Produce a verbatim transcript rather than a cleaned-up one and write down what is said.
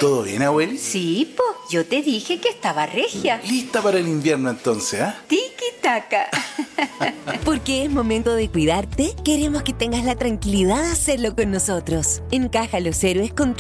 ¿Todo bien, abueli? Sí, po, yo te dije que estaba regia. Lista para el invierno entonces, ¿ah? ¿eh? Tiki-taka. Porque es momento de cuidarte, queremos que tengas la tranquilidad de hacerlo con nosotros. En Caja Los Héroes contamos